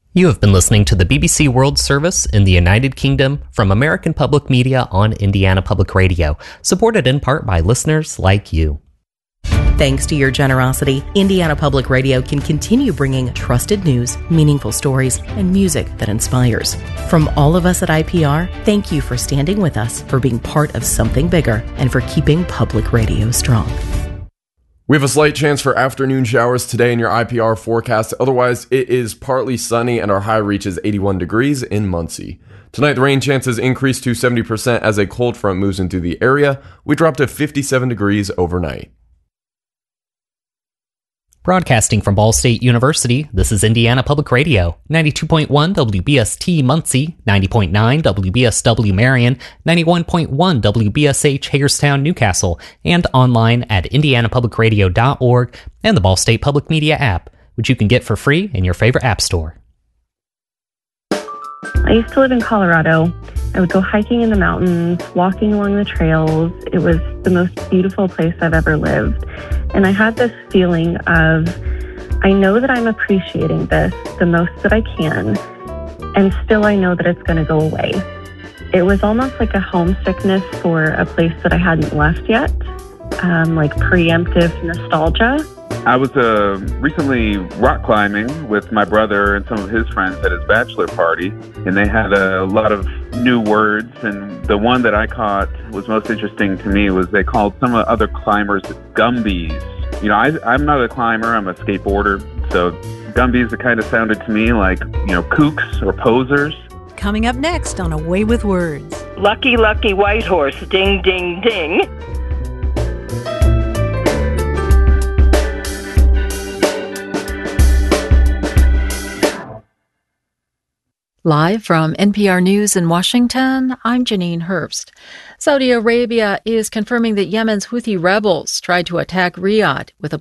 You have been listening to the BBC World Service in the United Kingdom from American Public Media on Indiana Public Radio, supported in part by listeners like you. Thanks to your generosity, Indiana Public Radio can continue bringing trusted news, meaningful stories, and music that inspires. From all of us at IPR, thank you for standing with us, for being part of something bigger, and for keeping public radio strong. We have a slight chance for afternoon showers today in your IPR forecast. Otherwise, it is partly sunny and our high reaches 81 degrees in Muncie. Tonight, the rain chances increase to 70% as a cold front moves into the area. We drop to 57 degrees overnight. Broadcasting from Ball State University, this is Indiana Public Radio, 92.1 WBST Muncie, 90.9 WBSW Marion, 91.1 WBSH Hagerstown Newcastle, and online at indianapublicradio.org and the Ball State Public Media app, which you can get for free in your favorite app store. I used to live in Colorado. I would go hiking in the mountains, walking along the trails. It was the most beautiful place I've ever lived. And I had this feeling of, I know that I'm appreciating this the most that I can, and still I know that it's going to go away. It was almost like a homesickness for a place that I hadn't left yet, like preemptive nostalgia. I was recently rock climbing with my brother and some of his friends at his bachelor party, and they had a lot of new words, and the one that I caught was most interesting to me was they called some of the other climbers Gumbies. You know, I'm not a climber, I'm a skateboarder, so Gumbies, it kind of sounded to me like, you know, kooks or posers. Coming up next on A Way with Words. Lucky, lucky white horse, ding, ding, ding. Live from NPR News in Washington, I'm Janine Herbst. Saudi Arabia is confirming that Yemen's Houthi rebels tried to attack Riyadh with a